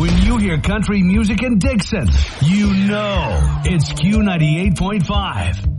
When you hear country music in Dixon, you know it's Q98.5.